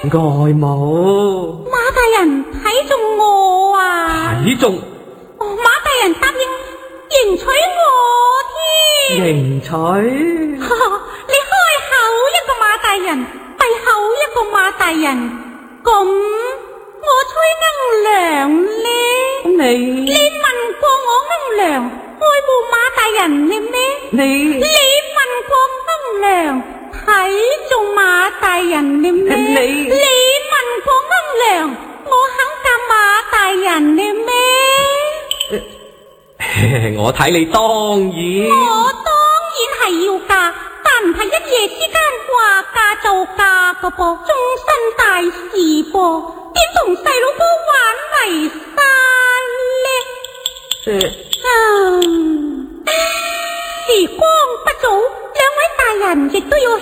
外母， 馬大人睇中我啊！ 睇中馬大人答應迎娶我添。 迎娶？ 你開口一個馬大人，閉口一個馬大人，咁我吹鶯娘呢？你問過我鶯娘愛護馬大人呢咩？你問過鶯娘睇中馬大人呢咩？你問過鶯娘我肯嫁馬大人呢咩？ 我睇你當然， 我當然係要嫁，但唔係一夜之間話嫁就嫁個噃，終身大事噃，點同細佬哥玩泥沙呢？時光不早，兩位大人亦都要